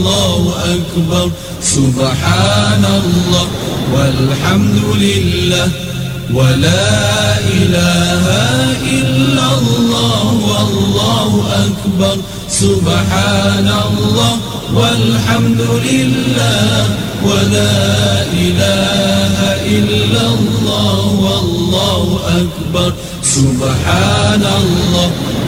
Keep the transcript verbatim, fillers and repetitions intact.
والله أكبر. سبحان الله والحمد لله ولا إله إلا الله والله أكبر. سبحان الله والحمد لله ولا إله إلا الله والله أكبر. سبحان الله